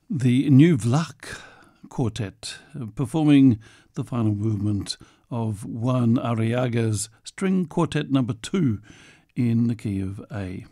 The New Vlach Quartet performing the final movement of Juan Arriaga's String Quartet number 2 in the key of A.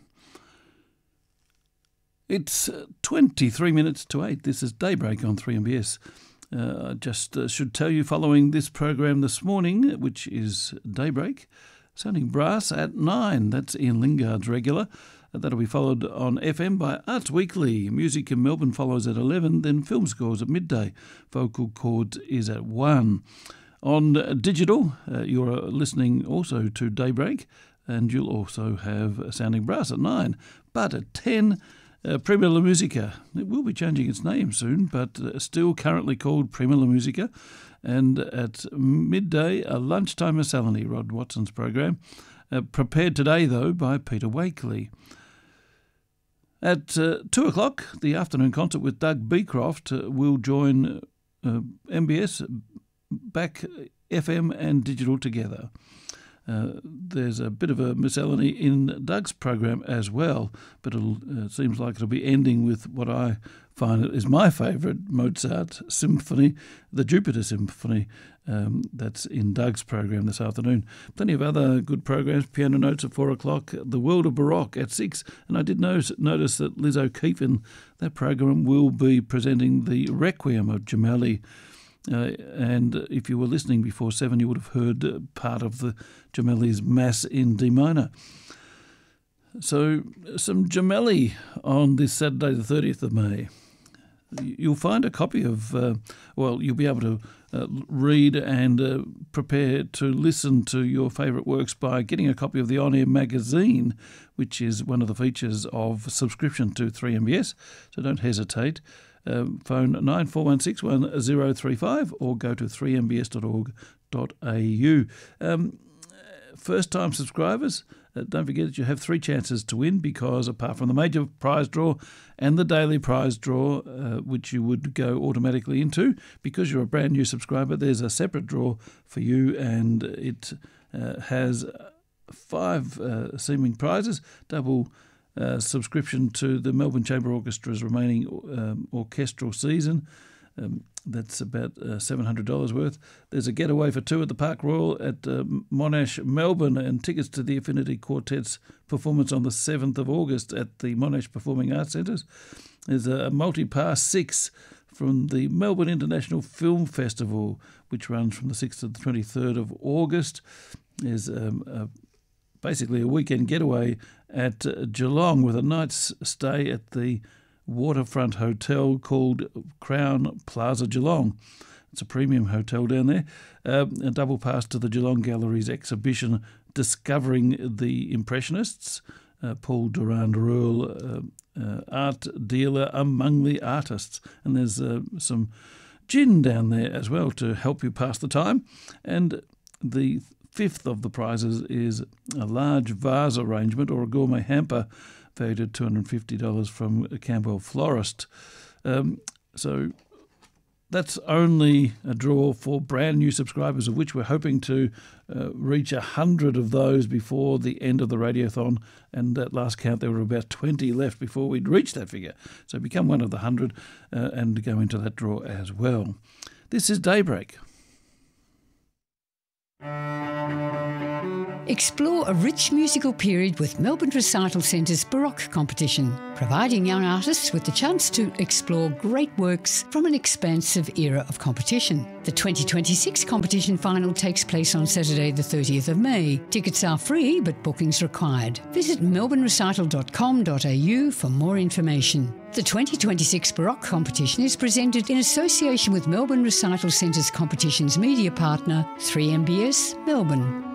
It's 23 minutes to 8. This is Daybreak on 3MBS. I just should tell you, following this program this morning, which is Daybreak, Sounding Brass at 9. That's Ian Lingard's regular. That'll be followed on FM by Arts Weekly. Music in Melbourne follows at 11, then Film Scores at midday. Vocal Chords is at 1. On digital, you're listening also to Daybreak, and you'll also have Sounding Brass at 9. But at 10, Prima La Musica. It will be changing its name soon, but still currently called Prima La Musica. And at midday, a lunchtime miscellany, Rod Watson's program. Prepared today, though, by Peter Wakely. At 2 o'clock, the afternoon concert with Doug Beecroft will join MBS back FM and digital together. There's a bit of a miscellany in Doug's program as well, but it seems like it'll be ending with what I find is my favourite Mozart symphony, the Jupiter Symphony. That's in Doug's program this afternoon. Plenty of other good programs. Piano Notes at 4 o'clock, The World of Baroque at 6. And I did notice that Liz O'Keefe in that program will be presenting the Requiem of Gemelli. And if you were listening before 7, you would have heard part of the Gemelli's Mass in D minor. So some Gemelli on this Saturday the 30th of May. You'll find a copy of, you'll be able to read and prepare to listen to your favourite works by getting a copy of the On Air magazine, which is one of the features of subscription to 3MBS, so don't hesitate. Phone 94161035 or go to 3mbs.org.au. First-time subscribers, don't forget that you have 3 chances to win, because apart from the major prize draw and the daily prize draw, which you would go automatically into, because you're a brand new subscriber, there's a separate draw for you, and it has 5 seeming prizes, double subscription to the Melbourne Chamber Orchestra's remaining orchestral season. That's about $700 worth. There's a getaway for 2 at the Park Royal at Monash, Melbourne, and tickets to the Affinity Quartet's performance on the 7th of August at the Monash Performing Arts Centres. There's a multi-pass 6 from the Melbourne International Film Festival, which runs from the 6th to the 23rd of August. There's basically a weekend getaway at Geelong with a night's stay at the waterfront hotel called Crown Plaza Geelong. It's a premium hotel down there. A double pass to the Geelong Gallery's exhibition Discovering the Impressionists. Paul Durand-Ruel, art dealer among the artists. And there's some gin down there as well to help you pass the time. And the 5th of the prizes is a large vase arrangement or a gourmet hamper valued at $250 from Campbell Florist. So that's only a draw for brand new subscribers, of which we're hoping to reach 100 of those before the end of the Radiothon. And at last count, there were about 20 left before we'd reach that figure. So become one of the 100 and go into that draw as well. This is Daybreak. Explore a rich musical period with Melbourne Recital Centre's Baroque competition, providing young artists with the chance to explore great works from an expansive era of competition. The 2026 competition final takes place on Saturday the 30th of May. Tickets are free, but bookings required. Visit melbournerecital.com.au for more information. The 2026 Baroque competition is presented in association with Melbourne Recital Centre's competition's media partner, 3MBS Melbourne.